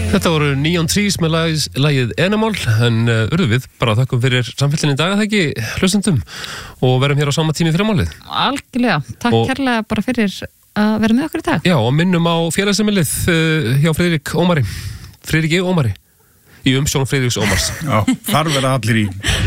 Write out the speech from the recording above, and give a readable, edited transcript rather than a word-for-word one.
Þetta voru Neon Trees með lagið Animal, en urðu við bara þakkum fyrir samfélginni í dag að það ekki hlustendum og verum hér á sama tími fyrir málið. Algjörlega, takk kærlega bara fyrir að vera með okkur í dag. Já, og minnum á félagsheimilið hjá Friðriki Ómari, í umsjón Friðriks Ómars. Já, þar verða allir í